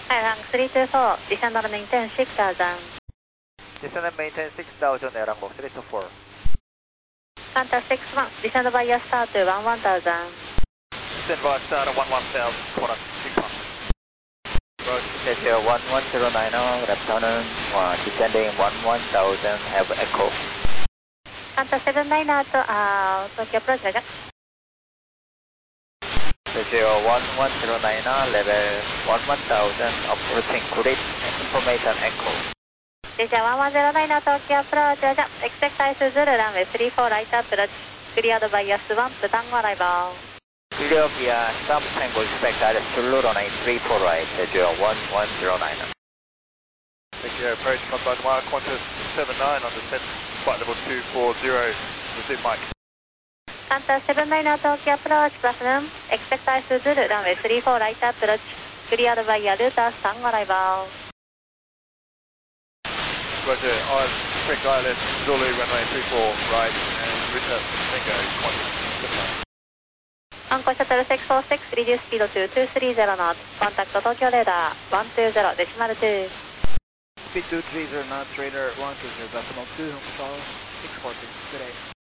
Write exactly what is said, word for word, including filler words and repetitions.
Hi, rank three two four, descend and maintain six thousand. Descend and maintain six thousand, runway three two four. Qantas six one, descend via start to one one thousand. Descend via start at one one thousand, Qantas six one. Roger, one one zero nine, left turn, uh, descending one one thousand, have echo. Qantas seven nine out, uh, Tokyo approach, Roger. Roger, one one zero nine, level one one thousand, approaching grid, information echo. Roger, one one zero nine out, Tokyo approach, Roger. Expect ice Zulu, runway three four, right approach, cleared by swamp, tango arrival. Clear via Swamp Tango, expect ice Zulu, runway three four right, Roger, one one zero nine. Roger, approach contact wire, Qantas seven nine on descent, flight level two four zero, resume mic. Qantas seven nine out, Tokyo approach, platinum. Expect ice Zulu, runway three four, right approach, cleared by Lutas, tango arrival. Roger, I've checked I L S Zulu, runway three four right, and return Tango, Qantas seven nine. Anchor shuttle six four six, reduce speed to two three zero knots. Contact Tokyo radar one two zero, decimal two. Speed two three zero knots, radar one two zero, decimal two, Hong Kong, six four six, good day.